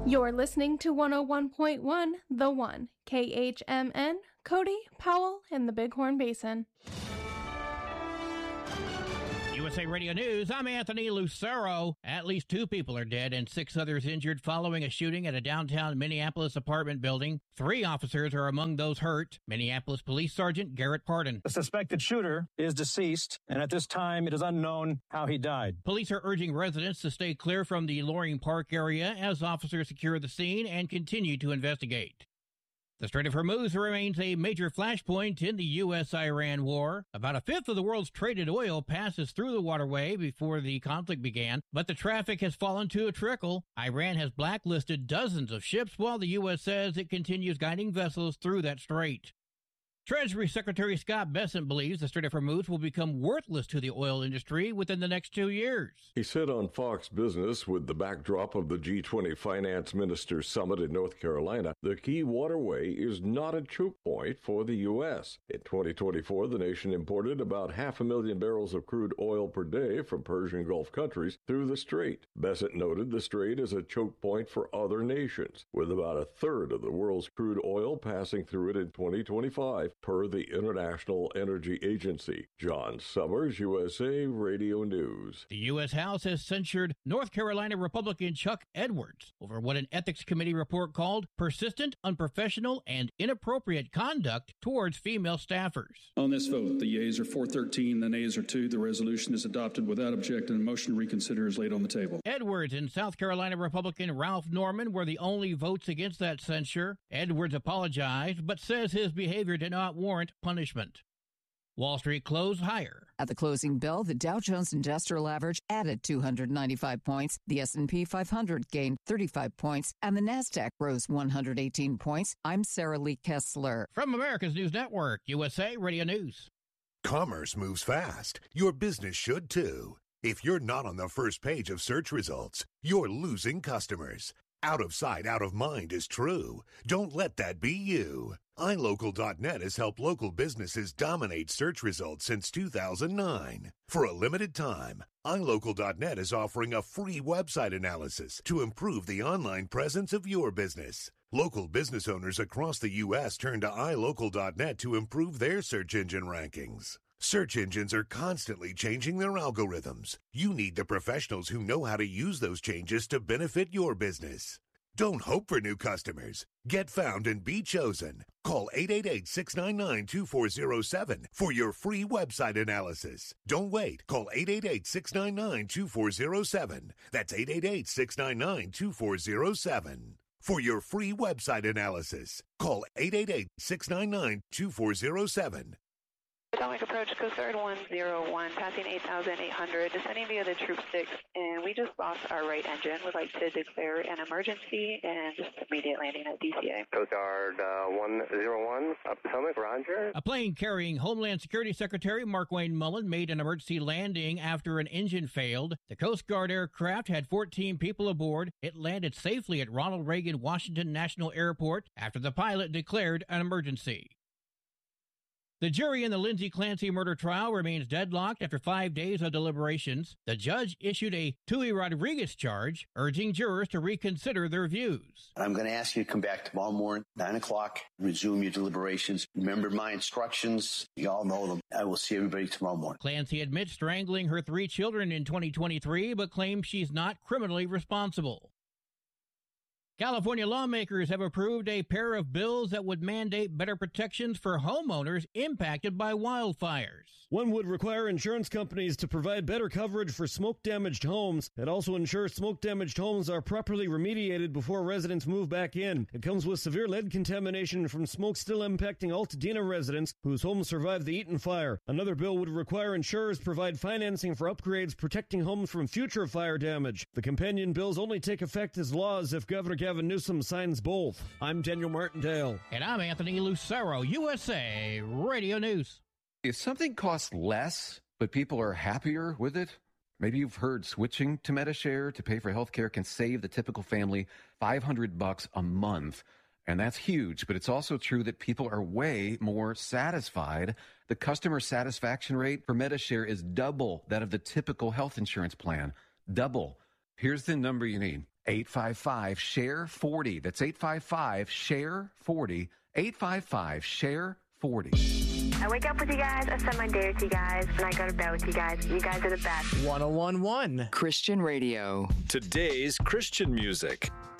You're listening to 101.1 The One, KHMN, Cody, Powell, and the Bighorn Basin. USA Radio News, I'm Anthony Lucero. At least 2 people are dead and 6 others injured following a shooting at a downtown Minneapolis apartment building. 3 officers are among those hurt. Minneapolis Police Sergeant Garrett Pardon. The suspected shooter is deceased, and at this time it is unknown how he died. Police are urging residents to stay clear from the Loring Park area as officers secure the scene and continue to investigate. The Strait of Hormuz remains a major flashpoint in the U.S.-Iran war. About a fifth of the world's traded oil passes through the waterway before the conflict began, but the traffic has fallen to a trickle. Iran has blacklisted dozens of ships, while the U.S. says it continues guiding vessels through that strait. Treasury Secretary Scott Bessent believes the Strait of Hormuz will become worthless to the oil industry within the next 2 years. He said on Fox Business, with the backdrop of the G20 Finance Ministers Summit in North Carolina, the key waterway is not a choke point for the U.S. In 2024, the nation imported about 500,000 barrels of crude oil per day from Persian Gulf countries through the strait. Bessent noted the strait is a choke point for other nations, with about a third of the world's crude oil passing through it in 2025. Per the International Energy Agency. John Summers, USA Radio News. The U.S. House has censured North Carolina Republican Chuck Edwards over what an ethics committee report called persistent, unprofessional, and inappropriate conduct towards female staffers. On this vote, the yeas are 413, the nays are 2. The resolution is adopted without objection, and a motion to reconsider is laid on the table. Edwards and South Carolina Republican Ralph Norman were the only votes against that censure. Edwards apologized, but says his behavior did not warrant punishment. Wall Street closed higher. At the closing bell, the Dow Jones Industrial Average added 295 points, the S&P 500 gained 35 points, and the Nasdaq rose 118 points. I'm Sarah Lee Kessler. From America's News Network, USA Radio News. Commerce moves fast. Your business should too. If you're not on the first page of search results, you're losing customers. Out of sight, out of mind is true. Don't let that be you. iLocal.net has helped local businesses dominate search results since 2009. For a limited time, iLocal.net is offering a free website analysis to improve the online presence of your business. Local business owners across the U.S. turn to iLocal.net to improve their search engine rankings. Search engines are constantly changing their algorithms. You need the professionals who know how to use those changes to benefit your business. Don't hope for new customers. Get found and be chosen. Call 888-699-2407 for your free website analysis. Don't wait. Call 888-699-2407. That's 888-699-2407. For your free website analysis, call 888-699-2407. Atomic approach, Coast Guard 101, passing 8,800, descending via the Troop 6, and we just lost our right engine. Would like to declare an emergency and just immediate landing at DCA. Coast Guard 101, Potomac, roger. A plane carrying Homeland Security Secretary Markwayne Mullin made an emergency landing after an engine failed. The Coast Guard aircraft had 14 people aboard. It landed safely at Ronald Reagan Washington National Airport after the pilot declared an emergency. The jury in the Lindsay Clancy murder trial remains deadlocked after 5 days of deliberations. The judge issued a Tui Rodriguez charge, urging jurors to reconsider their views. I'm going to ask you to come back tomorrow morning, 9 o'clock, resume your deliberations. Remember my instructions. You all know them. I will see everybody tomorrow morning. Clancy admits strangling her 3 children in 2023, but claims she's not criminally responsible. California lawmakers have approved a pair of bills that would mandate better protections for homeowners impacted by wildfires. One would require insurance companies to provide better coverage for smoke-damaged homes and also ensure smoke-damaged homes are properly remediated before residents move back in. It comes with severe lead contamination from smoke still impacting Altadena residents whose homes survived the Eaton fire. Another bill would require insurers provide financing for upgrades protecting homes from future fire damage. The companion bills only take effect as laws if Governor Gavin Newsom signs both. I'm Daniel Martindale. And I'm Anthony Lucero, USA Radio News. If something costs less, but people are happier with it, maybe you've heard switching to Medi-Share to pay for healthcare can save the typical family $500 a month. And that's huge, but it's also true that people are way more satisfied. The customer satisfaction rate for Medi-Share is double that of the typical health insurance plan. Double. Here's the number you need. 855-SHARE-40. That's 855-SHARE-40. 855-SHARE-40. I wake up with you guys, I send my day with you guys, and I go to bed with you guys. You guys are the best. 101.1 Christian Radio. Today's Christian music.